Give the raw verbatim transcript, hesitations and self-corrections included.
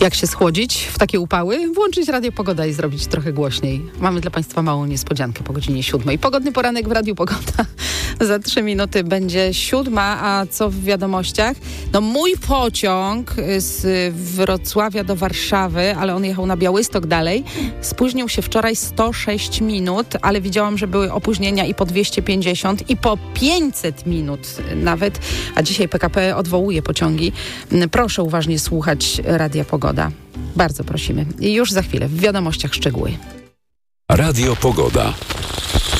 Jak się schłodzić w takie upały? Włączyć Radio Pogoda i zrobić trochę głośniej. Mamy dla Państwa małą niespodziankę po godzinie siódmej. Pogodny poranek w Radiu Pogoda. Za trzy minuty będzie siódma, a co w wiadomościach? No mój pociąg z Wrocławia do Warszawy, ale on jechał na Białystok dalej, spóźnił się wczoraj sto sześć minut, ale widziałam, że były opóźnienia i po dwieście pięćdziesiąt i po pięćset minut nawet, a dzisiaj P K P odwołuje pociągi. Proszę uważnie słuchać Radia Pogoda. Bardzo prosimy. I już za chwilę w wiadomościach szczegóły. Radio Pogoda.